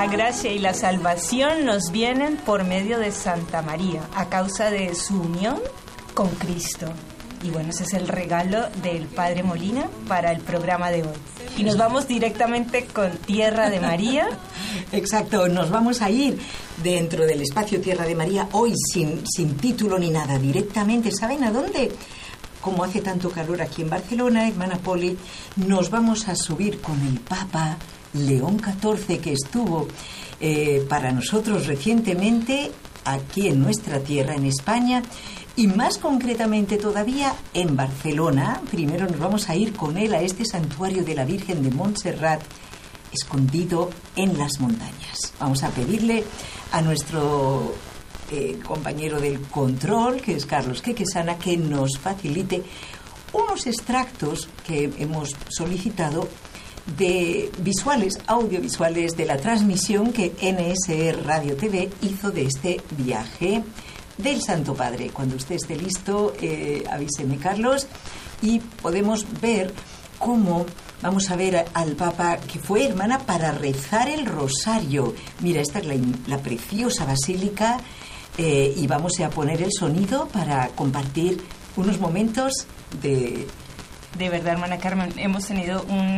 La gracia y la salvación nos vienen por medio de Santa María, a causa de su unión con Cristo. Y bueno, ese es el regalo del Padre Molina para el programa de hoy. Y nos vamos directamente con Tierra de María. Exacto, nos vamos a ir dentro del espacio Tierra de María, hoy sin título ni nada, directamente. ¿Saben a dónde? Como hace tanto calor aquí en Barcelona, hermana Poli, nos vamos a subir con el Papa León XIV, que estuvo para nosotros recientemente aquí en nuestra tierra, en España, y más concretamente todavía en Barcelona. Primero nos vamos a ir con él a este santuario de la Virgen de Montserrat, escondido en las montañas. Vamos a pedirle a nuestro compañero del control, que es Carlos Quequesana, que nos facilite unos extractos que hemos solicitado de audiovisuales de la transmisión que NSR Radio TV hizo de este viaje del Santo Padre. Cuando usted esté listo, avíseme, Carlos, y podemos ver cómo vamos a ver al Papa, que fue, hermana, para rezar el rosario. Mira, esta es la preciosa basílica, y vamos a poner el sonido para compartir unos momentos de... De verdad, hermana Carmen, hemos tenido un